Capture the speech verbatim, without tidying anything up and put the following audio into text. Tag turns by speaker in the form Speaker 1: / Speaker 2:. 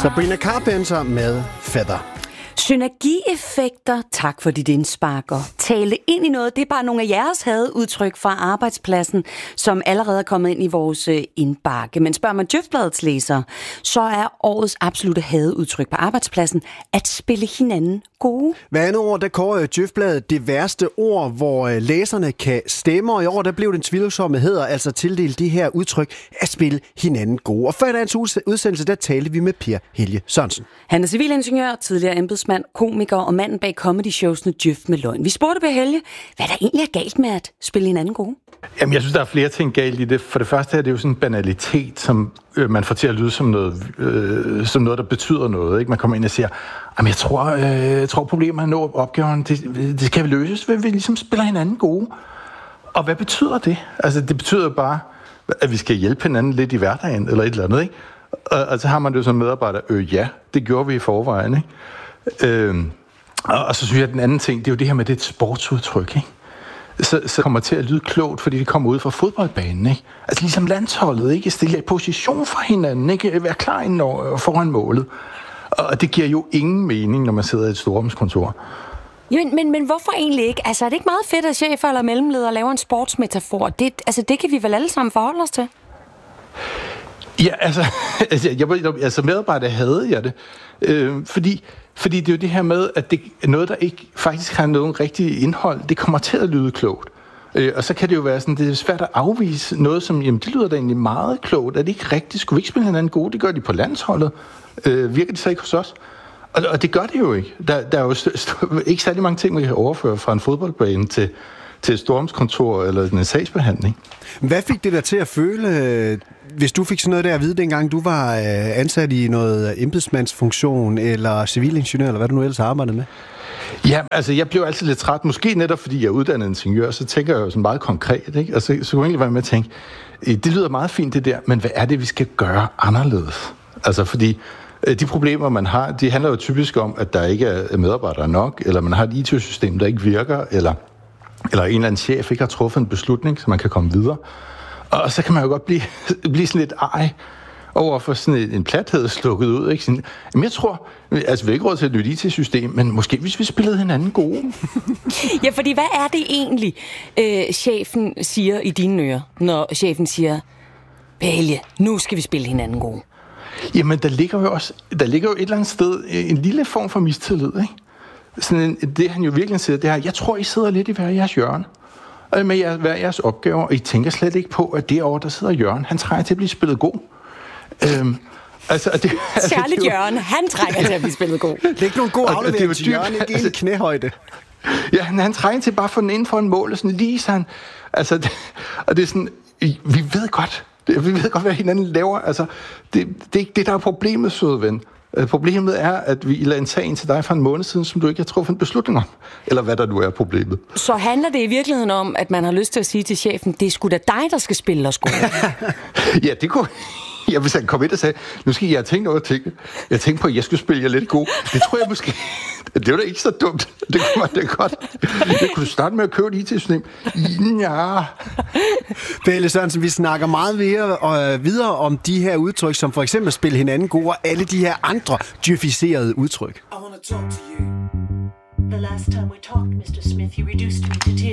Speaker 1: Sabrina Carpenter med Feather.
Speaker 2: Synergieffekter, tak for dit indspark, og tale ind i noget, det er bare nogle af jeres hadudtryk fra arbejdspladsen, som allerede er kommet ind i vores indbakke. Men spørger man Djøfbladets læsere, så er årets absolutte hadudtryk på arbejdspladsen at spille hinanden gode.
Speaker 1: Hver andet år, der kårer Djøfbladet det værste ord, hvor læserne kan stemme, og i år, der blev den tvivlsomme hæder altså tildelt det her udtryk at spille hinanden gode. Og før dagens udsendelse, der talte vi med Per Helge Sørensen.
Speaker 2: Han er civilingeniør, tidligere embedsmand, komiker og manden bag comedy-showsene Djøf med løgn. Vi spurgte Per Helge, hvad der egentlig er galt med at spille hinanden gode.
Speaker 3: Jamen, jeg synes, der er flere ting galt i det. For det første er det jo sådan en banalitet, som øh, man får til at lyde som noget, øh, som noget, der betyder noget. Ikke? Man kommer ind og siger, jamen, jeg tror, øh, jeg tror problemet er opgaven, det, det skal vi løses, hvis vi ligesom spiller hinanden gode. Og hvad betyder det? Altså, det betyder bare, at vi skal hjælpe hinanden lidt i hverdagen, eller et eller andet, ikke? Og, og så har man det jo som medarbejder, øh, ja, det gjorde vi i forvejen, ikke? Øhm, og, og så synes jeg, at den anden ting, det er jo det her med, det er et sportsudtryk, ikke? Så, så kommer til at lyde klogt, fordi det kommer ud fra fodboldbanen, ikke? Altså ligesom landsholdet, ikke? Stille i position for hinanden, ikke? Være klar inden foran målet. Og det giver jo ingen mening, når man sidder i et storrumskontor.
Speaker 2: Men, men, men hvorfor egentlig ikke? Altså er det ikke meget fedt, at chefer eller mellemledere laver en sportsmetafor? Det, altså det kan vi vel alle sammen forholde os til?
Speaker 3: Ja, altså, altså, jeg, altså medarbejder havde jeg det, øh, fordi, fordi det er jo det her med, at det noget, der ikke faktisk har noget rigtigt indhold, det kommer til at lyde klogt. Øh, og så kan det jo være sådan, det er svært at afvise noget, som, jamen det lyder da egentlig meget klogt. Er det ikke rigtigt? Skulle vi ikke spille hinanden gode? Det gør de på landsholdet. Øh, virker det så ikke hos os? Og, og det gør det jo ikke. Der, der er jo st- st- ikke særlig mange ting, man kan overføre fra en fodboldbane til, til et stormskontor eller en sagsbehandling.
Speaker 1: Hvad fik det der til at føle, hvis du fik sådan noget der at vide, dengang du var ansat i noget embedsmandsfunktion eller civilingeniør, eller hvad du nu ellers arbejdede med?
Speaker 3: Ja, altså jeg blev altid lidt træt. Måske netop fordi jeg er uddannet ingeniør, så tænker jeg jo sådan meget konkret, ikke? Og så, så kunne jeg egentlig være med at tænke, det lyder meget fint det der, men hvad er det, vi skal gøre anderledes? Altså fordi de problemer, man har, de handler jo typisk om, at der ikke er medarbejdere nok, eller man har et I T-system, der ikke virker, eller eller en eller anden chef ikke har truffet en beslutning, så man kan komme videre. Og så kan man jo godt blive, blive sådan lidt ej over for sådan en, en plathed slukket ud. Ikke? Sådan, jamen jeg tror, altså vi har ikke råd til et nyt I T-system, men måske hvis vi spillede hinanden gode.
Speaker 2: Ja, fordi hvad er det egentlig, øh, chefen siger i dine ører, når chefen siger, Helge, nu skal vi spille hinanden gode?
Speaker 3: Jamen der ligger jo også, der ligger jo et eller andet sted en lille form for mistillid, ikke? Sådan en, det han jo virkelig siger, det er, jeg tror, I sidder lidt i hver jeres hjørne, og med jeres, hver jeres opgaver, og I tænker slet ikke på, at derovre, der sidder Jørgen, han trænger til at blive spillet god. Øhm, altså, det, altså,
Speaker 2: Særligt
Speaker 3: det jo,
Speaker 2: Jørgen, han trænger til at blive spillet god.
Speaker 1: Det er ikke nogen god aflevering til Jørgen, ikke altså, en knæhøjde.
Speaker 3: Ja, han, han trænger til bare at få den ind for en mål, og sådan lige sådan, altså, det, og det er sådan, vi ved godt, det, vi ved godt, hvad hinanden laver, altså, det, det er ikke det, der er problemet, søde ven. Problemet er, at vi lader en sag ind til dig for en måned siden, som du ikke har truffet en beslutning om. Eller hvad der nu er problemet.
Speaker 2: Så handler det i virkeligheden om, at man har lyst til at sige til chefen, det er sgu da dig, der skal spille os gode.
Speaker 3: Ja, det kunne... Ja, hvis han kom ind og sagde, nu skal jeg have tænkt over ting. Jeg tænkte på, at jeg skulle spille jer lidt god. Det tror jeg måske... Det var da ikke så dumt. Det kunne man da godt. Jeg kunne starte med at købe et I T-system. Ja.
Speaker 1: Pelle Sørensen, vi snakker meget videre, og videre om de her udtryk, som for eksempel spille hinanden gode, og alle de her andre djøficerede udtryk.
Speaker 4: I want to talk to you. The last time we talked, mister Smith, you reduced me to tears.